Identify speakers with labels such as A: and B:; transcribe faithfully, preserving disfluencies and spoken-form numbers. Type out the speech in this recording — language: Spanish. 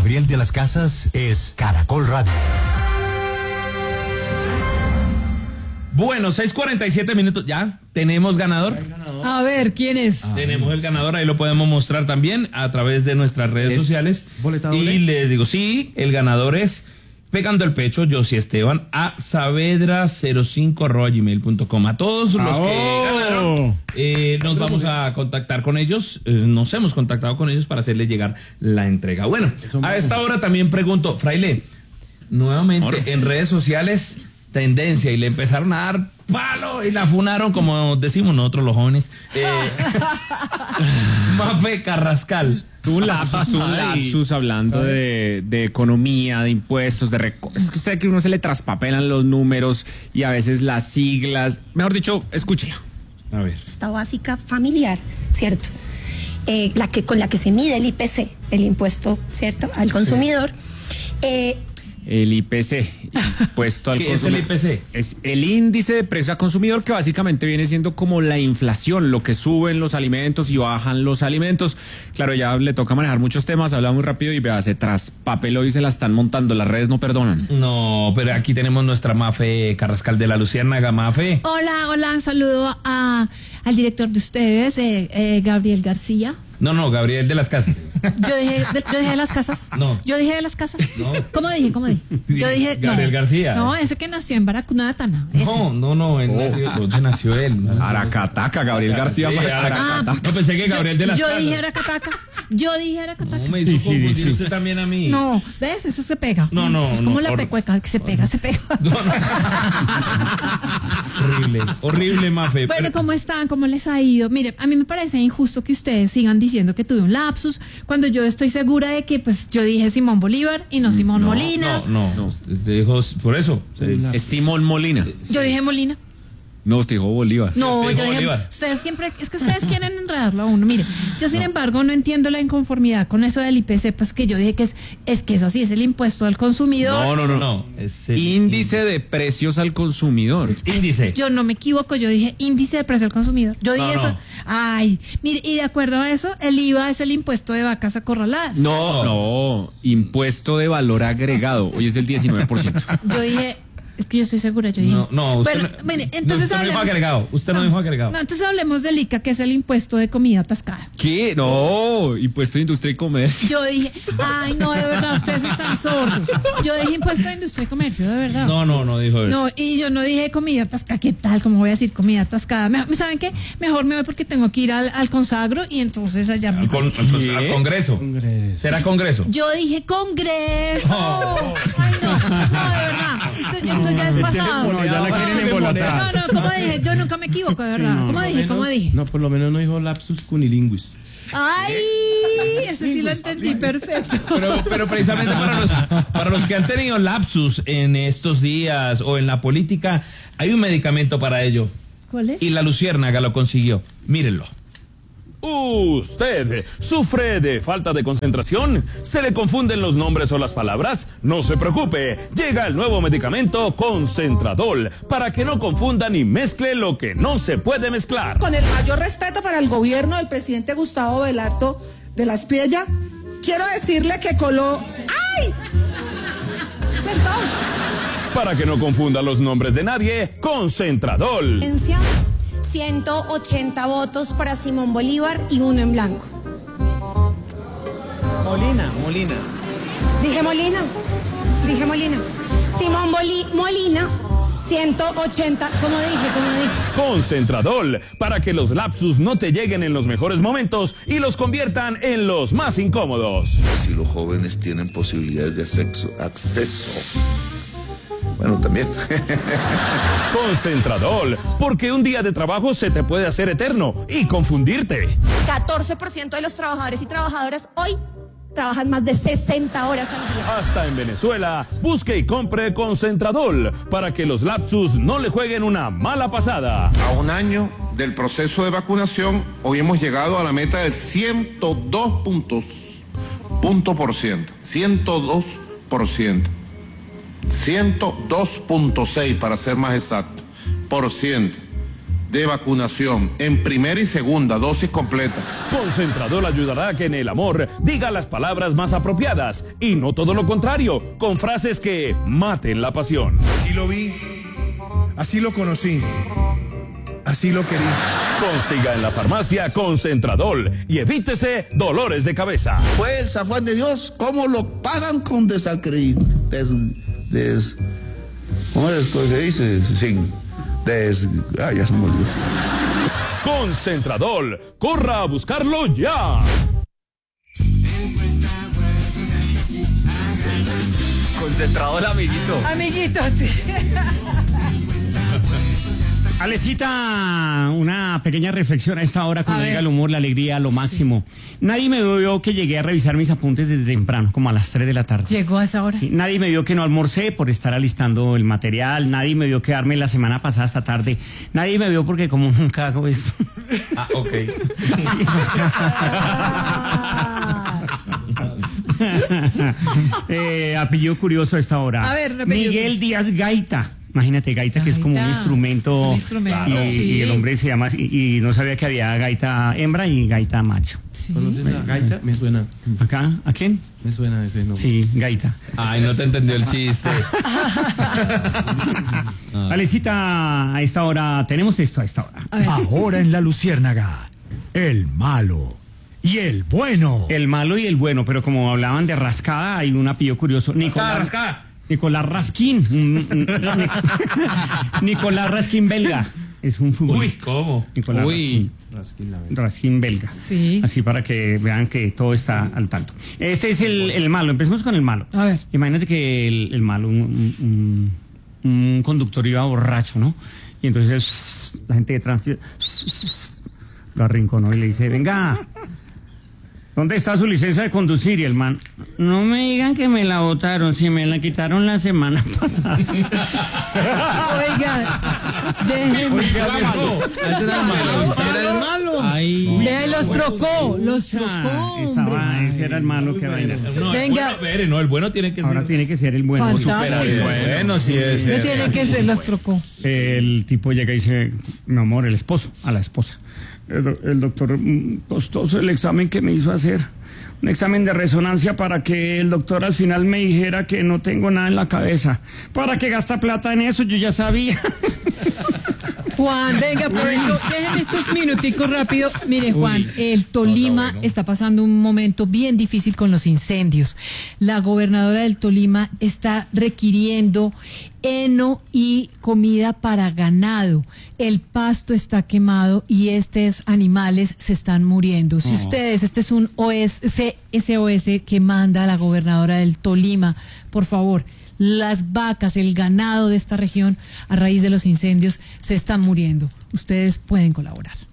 A: Gabriel de las Casas es Caracol Radio.
B: Bueno, seis cuarenta y siete minutos, ya, tenemos ganador.
C: ganador. A ver, ¿quién es?
B: Ah, tenemos el ganador, ahí lo podemos mostrar también a través de nuestras redes sociales. Y les digo, sí, el ganador es Pegando el Pecho, Josie Esteban, a saavedra cero cinco arroba gmail punto com. A todos los
D: oh.
B: que ganaron, eh, nos vamos a contactar con ellos, eh, nos hemos contactado con ellos para hacerles llegar la entrega. Bueno, a esta hora también pregunto, Fraile, nuevamente Ahora. en redes sociales... tendencia, y le empezaron a dar palo y la funaron, como decimos nosotros los jóvenes. Eh, Mafe Carrascal.
D: Tuvo un lapsus, tuvo un lapsus hablando de, de economía, de impuestos, de recortes. Es que usted que uno se le traspapelan los números y a veces las siglas. Mejor dicho, escúchela. A ver.
E: Esta básica familiar, ¿cierto? Eh, la que, con la que se mide el I P C, el impuesto, ¿cierto?, al consumidor. Sí. Eh,
D: El I P C, impuesto al
B: ¿Qué
D: consumidor.
B: es el I P C?
D: Es el índice de precio al consumidor, que básicamente viene siendo como la inflación, lo que suben los alimentos y bajan los alimentos. Claro, ya le toca manejar muchos temas, habla muy rápido y vea, se traspapeló y se la están montando, las redes no perdonan.
B: No, pero aquí tenemos nuestra Mafe Carrascal de la Luciérnaga. Mafe.
C: Hola, hola, saludo a, al director de ustedes, eh, eh, Gabriel García.
B: No, no, Gabriel de las Casas.
C: Yo dije, de, yo dije de las casas.
B: No.
C: Yo dije de las casas.
B: No.
C: ¿Cómo dije? ¿Cómo dije? Yo dije.
B: Gabriel
C: no,
B: García.
C: No, ese que nació en Baracunatana.
B: No, no, no, él nació, ¿dónde nació él? No,
D: Aracataca, Gabriel García.
B: Sí, Aracataca.
C: Ah,
B: no pensé que Gabriel
C: yo,
B: de las
C: yo
B: Casas.
C: Yo dije Aracataca. Yo dije Aracataca.
B: No me hizo
D: sí,
B: confundir
D: sí, sí.
B: usted también a mí.
C: No, ¿ves? Eso se pega.
B: No, no.
C: Eso es como
B: no,
C: la
B: or...
C: pecueca, que se pega, se pega.
B: No, no. Horrible, horrible, Mafe.
C: Bueno,
B: pero...
C: ¿cómo están? ¿Cómo les ha ido? Mire, a mí me parece injusto que ustedes sigan diciendo que tuve un lapsus, cuando yo estoy segura de que pues yo dije Simón Bolívar y no Simón
B: no,
C: Molina.
B: No, no, no. Usted dijo, por eso.
D: Es, es Simón Molina.
C: Yo dije Molina.
D: No, usted dijo Bolívar.
C: No,
B: usted dijo
C: yo dije,
B: Bolívar.
C: ustedes siempre, es que ustedes quieren enredarlo a uno. Mire, yo sin no. embargo no entiendo la inconformidad con eso del I P C, pues que yo dije que es, es que es así, es el impuesto al consumidor.
D: No, no, no,
B: no. Es el
D: índice, índice de precios al consumidor.
B: Es índice.
C: Yo no me equivoco, yo dije índice de precio al consumidor. Yo dije
B: no,
C: eso.
B: No.
C: Ay, mire, y de acuerdo a eso, el I V A es el impuesto de vacas acorraladas.
D: No, no, impuesto de valor agregado. Hoy es del diecinueve por ciento.
C: Yo dije, es que yo estoy segura, yo dije.
B: No, no, usted
C: bueno,
B: no,
C: mire, entonces
B: no, usted
C: hablemos,
B: no dijo agregado. Usted no, no dijo agregado.
C: No, entonces hablemos del I C A, que es el impuesto de comida atascada.
D: ¿Qué? No, impuesto de industria y comercio.
C: Yo dije, ay, no, de verdad, ustedes están sordos. Yo dije impuesto de industria y comercio, de verdad.
B: No, no, no dijo eso.
C: No, y yo no dije comida atascada, ¿qué tal? ¿Cómo voy a decir comida atascada? Me, ¿Saben qué? Mejor me voy porque tengo que ir al, al consagro y entonces allá me...
B: Al, con, al, al congreso. congreso. ¿Será congreso?
C: Yo dije congreso. Oh. Ay, no, no, de verdad. Esto, esto ya es pasado.
D: No, ya la quieren embolatar.
C: No, no, como dije, yo nunca me equivoco, de verdad. ¿Cómo dije? ¿Cómo dije?
F: No, por lo menos no dijo lapsus cunilinguis.
C: Ay, ese sí lo entendí perfecto.
B: Pero, pero precisamente para los, para los que han tenido lapsus en estos días o en la política, hay un medicamento para ello.
C: ¿Cuál es?
B: Y la Luciérnaga lo consiguió. Mírenlo.
G: ¿Usted sufre de falta de concentración? ¿Se le confunden los nombres o las palabras? No se preocupe, llega el nuevo medicamento Concentradol para que no confunda ni mezcle lo que no se puede mezclar.
H: Con el mayor respeto para el gobierno del presidente Gustavo Belardo de la Espriella, quiero decirle que coló... ¡Ay! Perdón.
G: Para que no confunda los nombres de nadie, Concentradol.
E: ciento ochenta votos para Simón Bolívar y uno en blanco.
F: Molina, Molina.
E: Dije Molina, dije Molina. Simón Boli Molina, ciento ochenta, como dije, como dije.
G: Concentradol, para que los lapsus no te lleguen en los mejores momentos y los conviertan en los más incómodos.
I: Si los jóvenes tienen posibilidades de acceso, acceso. Bueno, también.
G: Concentradol, porque un día de trabajo se te puede hacer eterno y confundirte.
E: catorce por ciento de los trabajadores y trabajadoras hoy trabajan más de sesenta horas al día.
G: Hasta en Venezuela, busque y compre Concentradol para que los lapsus no le jueguen una mala pasada.
J: A un año del proceso de vacunación, hoy hemos llegado a la meta del ciento dos puntos, punto por ciento. ciento dos por ciento. ciento dos punto seis para ser más exacto, por ciento de vacunación en primera y segunda dosis completa.
G: Concentradol ayudará a que en el amor diga las palabras más apropiadas y no todo lo contrario, con frases que maten la pasión.
K: Así lo vi, así lo conocí, así lo querí.
G: Consiga en la farmacia Concentradol y evítese dolores de cabeza.
I: Fue el San Juan de Dios, ¿cómo lo pagan con desacredito? Des, des, ¿Cómo es que se dice? Sin, des, ah, ya se me olvidó.
G: Concentradol, corra a buscarlo ya.
D: Concentradol, amiguito.
C: Amiguito, sí.
L: Alecita, una pequeña reflexión a esta hora cuando llega el humor, la alegría, lo máximo. Sí. Nadie me vio que llegué a revisar mis apuntes desde temprano, como a las tres de la tarde.
C: ¿Llegó a esa hora?
L: Sí. Nadie me vio que no almorcé por estar alistando el material. Nadie me vio quedarme la semana pasada hasta tarde. Nadie me vio porque como nunca hago eso.
B: Ah, ok.
L: eh, apellido curioso a esta hora.
C: A ver,
L: Miguel Díaz Gaita. Imagínate, gaita, gaita, que es como un instrumento,
C: un instrumento
L: y, sí. y el hombre se llama y, y no sabía que había gaita hembra y gaita macho.
F: Sí. ¿Conoces a gaita? Me suena.
L: ¿Acá? ¿A quién?
F: Me suena ese nombre.
L: Sí, gaita.
B: Ay, no te entendió el chiste.
L: Alecita, a esta hora, tenemos esto a esta hora.
A: A Ahora en La Luciérnaga, el malo y el bueno.
L: El malo y el bueno, pero como hablaban de rascada, hay un apellido curioso. Nicolás,
B: rascada, rascada.
L: Nicolás Raskin. Nicolás Raskin belga. Es un futbolista.
B: Uy, ¿cómo?
L: Nicolás
B: Uy.
L: Raskin. Raskin belga.
C: Sí.
L: Así para que vean que todo está al tanto. Este es el, el malo. Empecemos con el malo.
C: A ver.
L: Imagínate que el, el malo, un, un, un conductor iba borracho, ¿no? Y entonces la gente de tránsito lo arrinconó y le dice, venga, ¿dónde está su licencia de conducir? Y el man, no me digan que me la botaron, si me la quitaron la semana pasada.
C: Oiga, déjenme.
B: Oiga, malo. Ese era el malo.
F: Era el malo.
C: Ay. De los trocó, los trocó.
L: Estaba, ese era el malo que vaina.
B: No,
C: venga.
B: El bueno, ver, no, el bueno tiene que ser.
L: Ahora tiene que ser el bueno.
C: Fantástico.
B: El bueno, sí es.
C: No tiene que ser, los trocó.
L: El tipo llega y dice, mi amor, el esposo, a la esposa. El, el doctor, costoso el examen que me hizo hacer. Un examen de resonancia para que el doctor al final me dijera que no tengo nada en la cabeza. ¿Para qué gasta plata en eso? Yo ya sabía.
C: Juan, venga, por eso, déjenme estos minuticos rápido. Mire, Juan, Uy, el Tolima no, no, bueno. está pasando un momento bien difícil con los incendios. La gobernadora del Tolima está requiriendo heno y comida para ganado. El pasto está quemado y estos animales se están muriendo. Si oh. ustedes, este es un O S, S O S que manda la gobernadora del Tolima, por favor, las vacas, el ganado de esta región a raíz de los incendios se están muriendo. Ustedes pueden colaborar.